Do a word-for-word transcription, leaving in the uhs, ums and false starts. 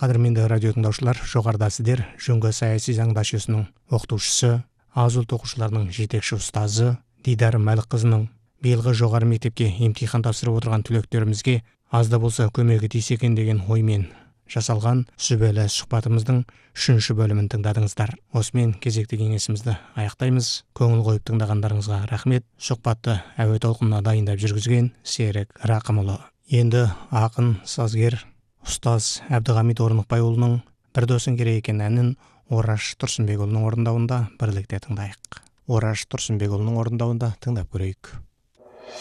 Қадірменді радио тыңдаушылар, жоғарыда сіздер Жүнгі саяси заң дачасының оқытушысы, аз ұлт оқушыларының жетекші ұстазы Дидар Мәлікқызының биылғы жоғары мектепке емтихан тапсырып отырған түлектерімізге аз да болса көмегі тисе екен деген оймен жасалған сүбелі сұхбатымыздың үшінші бөлімін тыңдадыңыздар. Осымен кезекті кеңесімізді аяқтаймыз. Көңіл қойып тыңдағандарыңызға рахмет. Сұхбатты әуе толқынына дайындап жүргізген Серік Рақымұлы. Енді ақын, сазгер, ұстаз Әбдіғамит Орнықбайұлының «Бір досың керек екен» әнін Ораш Тұрсынбекұлының орындауында бірлікте тыңдайық. Ораш Тұрсынбекұлының орындауында тыңдап көрейік.